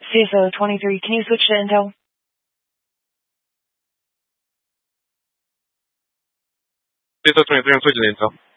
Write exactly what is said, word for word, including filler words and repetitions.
C S O twenty-three, can you switch to Intel? C S O twenty-three, I'm switching to Intel.